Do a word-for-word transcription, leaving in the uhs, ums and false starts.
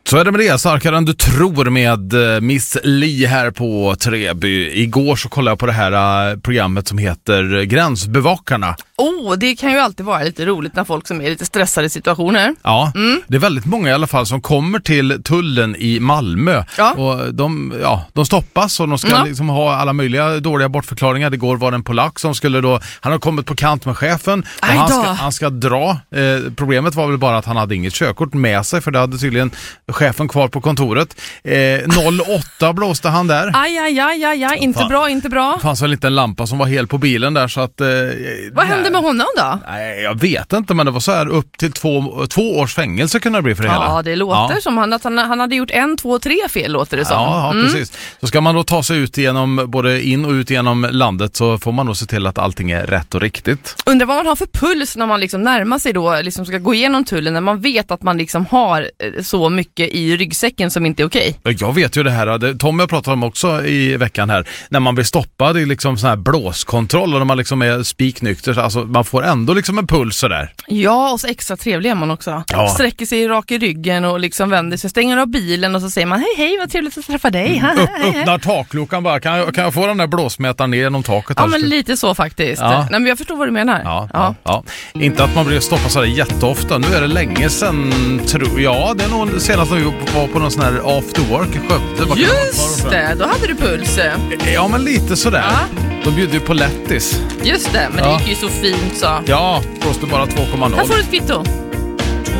Så är det med det, starkare än du tror med Miss Li här på Treby. Igår så kollade jag på det här programmet som heter Gränsbevakarna. Oh, det kan ju alltid vara lite roligt när folk som är lite stressade i situationer. Ja, mm. det är väldigt många i alla fall som kommer till tullen i Malmö. Ja. Och de, ja, de stoppas och de ska ja. liksom ha alla möjliga dåliga bortförklaringar. Det går var en polack som skulle då, han har kommit på kant med chefen och han ska, han ska dra. Eh, problemet var väl bara att han hade inget körkort med sig, för det hade tydligen chefen kvar på kontoret. Eh, noll åtta blåste han där. Aj, aj, aj, aj, aj. Inte Fan. bra, inte bra. Det fanns väl inte en lampa som var hel på bilen där, så att... Eh, Vad hände med honom då? Nej, jag vet inte, men det var så här upp till två, två års fängelse kunde det bli för det ja, hela. Ja, det låter ja. som han, att han, han hade gjort en, två, tre fel, låter det som. Ja, ja mm. precis. Så ska man då ta sig ut genom, både in och ut genom landet, så får man nog se till att allting är rätt och riktigt. Undrar vad man har för puls när man liksom närmar sig då, liksom ska gå igenom tullen, när man vet att man liksom har så mycket i ryggsäcken som inte är okej. Jag vet ju det här, det, Tom jag pratade om också i veckan här, när man blir stoppad i liksom sån här blåskontroll och när man liksom är spiknykter, alltså man får ändå liksom en puls sådär. Ja, och så extra trevlig är man också. Ja. Sträcker sig rak i ryggen och liksom vänder sig, stänger av bilen och så säger man hej hej, vad trevligt att träffa dig. Mm. Upp, öppnar takluckan bara, kan jag, kan jag få den där blåsmätaren ner genom taket? Ja, men lite så faktiskt. Ja. Nej, men jag förstår vad du menar. Ja, ja. Ja, ja. Inte att man blir stoppad så där jätteofta. Nu är det länge sedan, tror jag. Det är nog senast när vi var på någon sån här after work i Skövde. Just det, då hade du puls. Ja, men lite sådär. Ja. De bjöd ju på lättis. Just det, men ja. det gick ju så fint så. Ja, kostar bara två komma noll. Här får du ett kvitto.